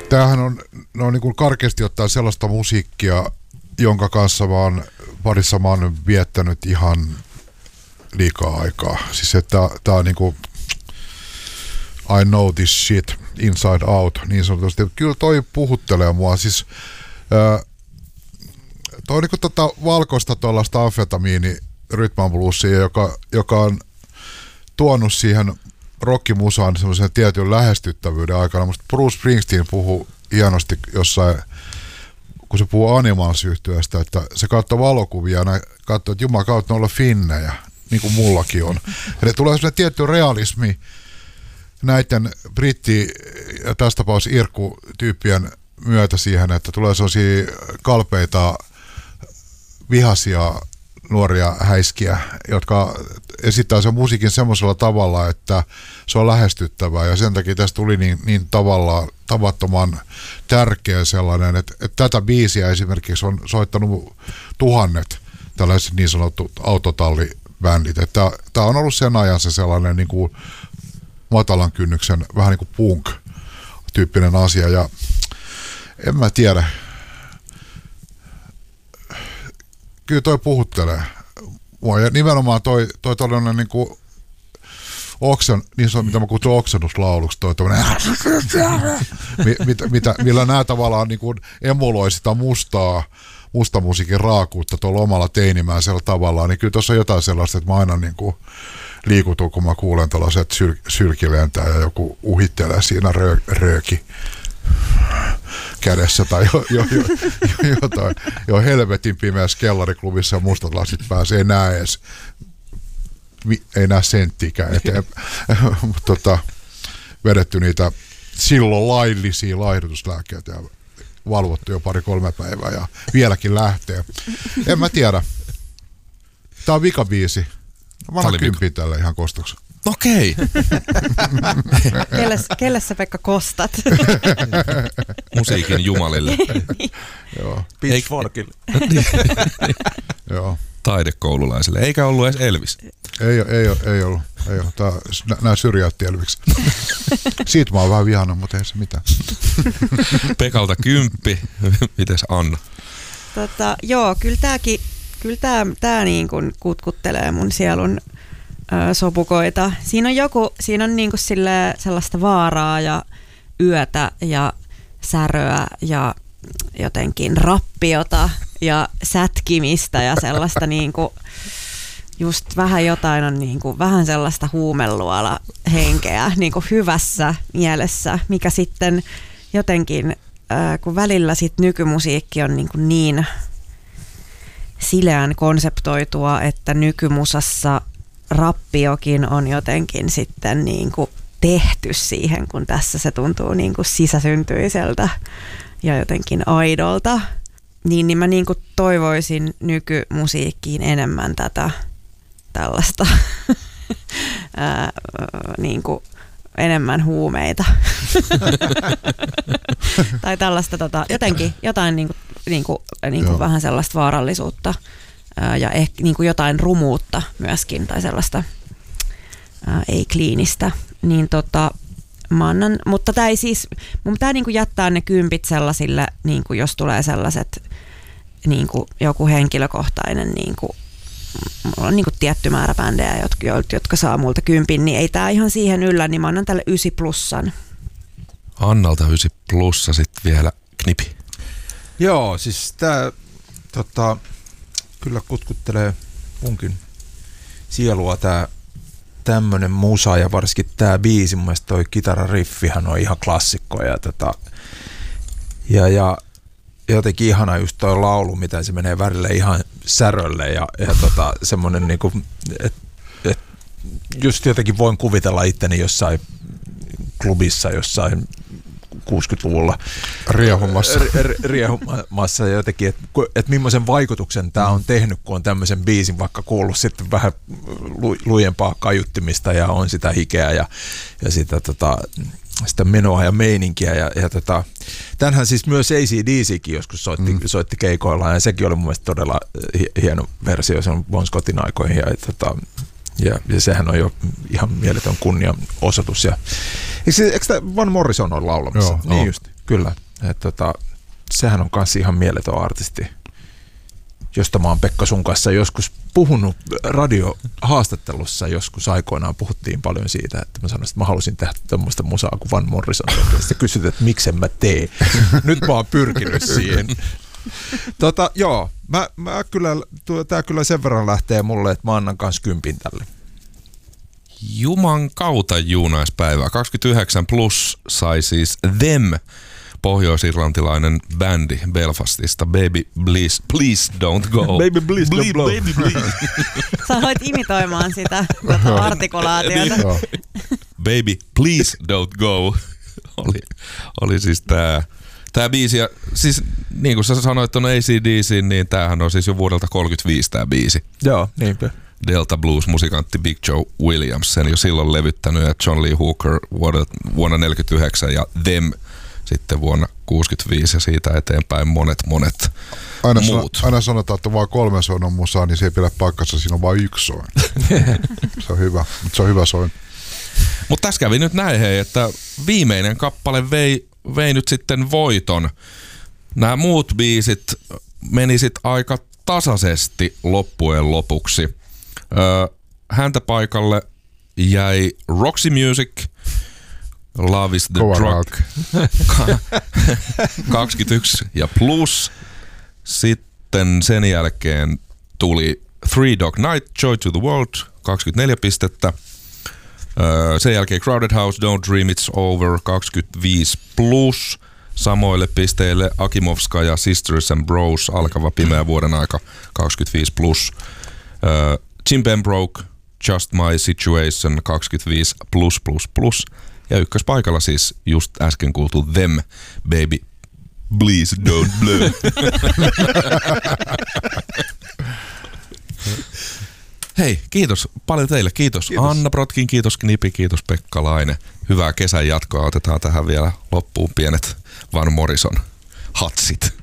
Tämähän on niin kuin karkeasti ottaen sellaista musiikkia, jonka kanssa parissa mä oon viettänyt ihan liikaa aikaa. Siis että tää on niinku I know this shit inside out niin sanotusti. Kyllä toi puhuttelee mua. Siis toi on niinku valkoista tuollaista amfetamiini rhythm bluesia, joka on tuonut siihen rockimusaan semmoisen tietyn lähestyttävyyden aikana. Musta Bruce Springsteen puhuu hienosti jossain, kun se puhuu Animals-yhtyeestä, että se katsoo valokuvia ja katsoo, että Jumala kautta olla finnejä, niin kuin mullakin on. Eli tulee semmoinen tietty realismi näiden britti- ja tässä tapauksessa irkku-tyyppien myötä siihen, että tulee sellaisia kalpeita, vihaisia nuoria häiskiä, jotka esittää sen musiikin semmoisella tavalla, että se on lähestyttävää, ja sen takia tästä tuli niin tavallaan tavattoman tärkeä sellainen, että tätä biisiä esimerkiksi on soittanut tuhannet tällaiset niin sanotut autotallibändit, että tämä on ollut sen ajan se sellainen niin kuin matalan kynnyksen vähän niin kuin punk-tyyppinen asia, ja en mä tiedä, kyllä toi puhuttelee mua, ja nimenomaan toi tollainen niin kuin niin se on, mitä mä kutsun oksennuslauluksi, toi tommoinen millä nämä tavallaan niin kuin emuloi sitä musta musiikin raakuutta tuolla omalla teinimäisellä tavallaan, niin kyllä tuossa on jotain sellaista, että mä aina niin kuin liikutun, kun mä kuulen tällaiset sylki lentää ja joku uhittelee siinä rööki kädessä tai jotain jo helvetin pimeässä kellariklubissa ja mustat lasit pääsee, ei näe senttikään eteen, mutta vedetty niitä silloin laillisia laihdutuslääkkeitä ja valvottu jo 2-3 päivää ja vieläkin lähtee. En mä tiedä. Tää on vikabiisi. Mä annan 10 tälle ihan kostoksi. Okei. Kelle sä, Pekka, kostat? Musiikin jumalille. Joo. Pitchforkille. Joo. Taidekoululaisille. Eikä ollut edes Elvis. Ei ollut. Nämä syrjäytti Elviksen. Siitä mä oon vähän vihannut, mutta ei se mitään. Pekalta 10. Mites Anna? Joo, kyllä tää niin kuin kutkuttelee mun sielun sopukoita. Siinä on niin kuin sellaista vaaraa ja yötä ja säröä ja jotenkin rappiota ja sätkimistä ja sellaista niin kuin just vähän jotain on niin kuin vähän sellaista huumeluola henkeä niin kuin hyvässä mielessä, mikä sitten jotenkin kun välillä sit nykymusiikki on niin sileän konseptoitua, että nykymusassa rappiokin on jotenkin sitten niin kuin tehty siihen, kun tässä se tuntuu niin kuin sisäsyntyiseltä ja jotenkin aidolta. Niin mä niin kuin toivoisin nykymusiikkiin enemmän tällaista niin kuin enemmän huumeita. Tai tällaista jotenkin jotain niin kuin vähän sellaista vaarallisuutta ja ehkä niin kuin jotain rumuutta myöskin tai sellaista ei-kliinistä. Niin mä annan, mutta tää ei siis, mun pitää niin kuin jättää ne 10 sellaisille, niin kuin jos tulee sellaiset niin kuin joku henkilökohtainen niin kuin mulla on niin kuin tietty määrä bändejä, jotka saa multa 10, niin ei tää ihan siihen yllä, niin mä annan tälle 9+. Annalta 9+ sitten vielä knipi. Joo, siis tää kyllä kutkuttelee munkin sielua tää tämmönen musa ja varsinkin tää biisi, mun mielestä toi kitarariffihän on ihan klassikko ja jotenkin ihana just toi laulu, miten se menee värille ihan särölle ja semmonen niinku, et just jotenkin voin kuvitella itteni jossain klubissa jossain 60-luvulla riehumassa jotenkin, että millaisen vaikutuksen tämä on tehnyt, kun on tämmöisen biisin vaikka kuullut sitten vähän lujempaa kajuttimista ja on sitä hikeä ja sitä menoa ja meininkiä tämänhän siis myös AC/DCkin joskus soitti keikoillaan ja sekin oli mun mielestä todella hieno versio, se on Bon Scottin aikoihin Ja sehän on jo ihan mieletön kunnianosoitus. Ja eikö tämä Van Morrison ole laulamassa? Joo, niin just, kyllä. Sehän on myös ihan mieletön artisti, josta mä oon Pekka sun kanssa joskus puhunut radiohaastattelussa, joskus aikoinaan puhuttiin paljon siitä, että mä sanoin, että mä halusin tehdä tämmöistä musaa kuin Van Morrison. Sitten kysyt, että miksen mä teen. Nyt mä oon pyrkinyt siihen. Joo, tää kyllä sen verran lähtee mulle, että mä annan kans 10 tälle. Juman kautta juunaispäivää. 29 plus sai siis Them, pohjois-irlantilainen bändi Belfastista. Baby, please don't go. Baby, please don't blow. Baby, please. Sä aloit imitoimaan sitä artikulaatiota. Baby, please don't go. Oli siis tää biisi. Ja siis niin kuin sä sanoit ton AC/DC, niin tämähän on siis jo vuodelta 35 tää biisi. Joo, niinpä. Delta Blues-musikantti Big Joe Williams sen jo silloin levyttänyt, ja John Lee Hooker vuonna 49 ja Them sitten vuonna 65 ja siitä eteenpäin monet muut. Aina sanotaan, että vaan 3 soinnon musaa, niin se ei pidä paikkansa, siinä on vain 1 soin. Se on hyvä, mutta se on hyvä soin. Mutta tässä kävi nyt näin, hei, että viimeinen kappale vei nyt sitten voiton. Nämä muut biisit meni sitten aika tasaisesti loppujen lopuksi. Häntä paikalle jäi Roxy Music, Love is the Drug, 21 ja plus. Sitten sen jälkeen tuli Three Dog Night, Joy to the World, 24 pistettä. Sen jälkeen Crowded House, Don't Dream It's Over, 25 plus. Samoille pisteille Akimovska ja Sisters and Bros, Alkava pimeä vuoden aika, 25 plus. Jim Pembroke, Just My Situation, 25 plus plus plus. Ja ykköspaikalla siis just äsken kuultu Them, Baby, Please Don't Blow. Hei, kiitos paljon teille. Kiitos Anna Brotkin, kiitos Knipi, kiitos Pekka Laine. Hyvää kesän jatkoa. Otetaan tähän vielä loppuun pienet Van Morrison hatsit.